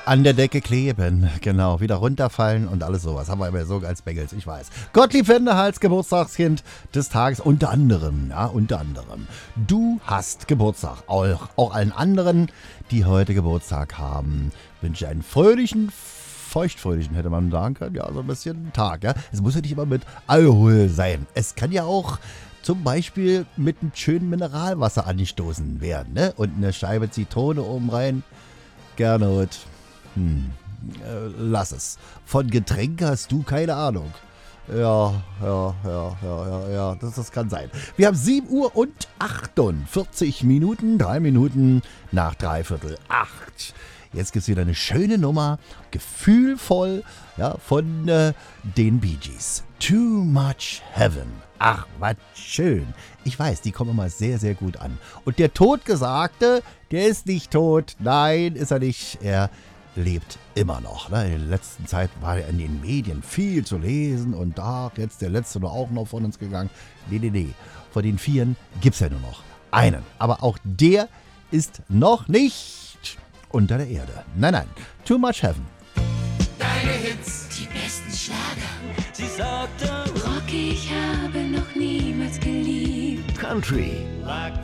An der Decke kleben, genau, wieder runterfallen und alles sowas. Haben wir immer so als Bengels, ich weiß. Gottlieb Wendehals, Geburtstagskind des Tages, unter anderem. Du hast Geburtstag. Auch allen anderen, die heute Geburtstag haben, wünsche ich einen feuchtfröhlichen, hätte man sagen können. Ja, so ein bisschen Tag, ja. Es muss ja nicht immer mit Alkohol sein. Es kann ja auch zum Beispiel mit einem schönen Mineralwasser angestoßen werden, ne? Und eine Scheibe Zitrone oben rein. Gernot. Lass es. Von Getränk hast du keine Ahnung. Ja, das kann sein. Wir haben 7 Uhr und 48 Minuten, 3 Minuten nach 7:45. Jetzt gibt es wieder eine schöne Nummer, gefühlvoll, ja, von den Bee Gees. Too Much Heaven. Ach, was schön. Ich weiß, die kommen immer sehr, sehr gut an. Und der Totgesagte, der ist nicht tot. Nein, ist er nicht. Er lebt immer noch. Ne? In der letzten Zeit war er in den Medien viel zu lesen und da jetzt der letzte nur auch noch von uns gegangen. Nee. Von den 4 gibt es ja nur noch einen. Aber auch der ist noch nicht unter der Erde. Nein. Too Much Heaven. Deine Hits, Die besten Schlager. sie sagte, Rock, ich habe noch niemals geliebt. Country. lag